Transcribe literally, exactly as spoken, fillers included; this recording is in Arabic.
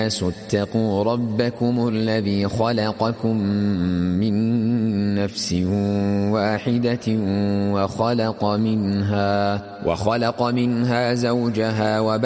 الناس اتقوا ربكم الذي خلقكم من نفس واحدة وخلق منها وخلق منها زوجها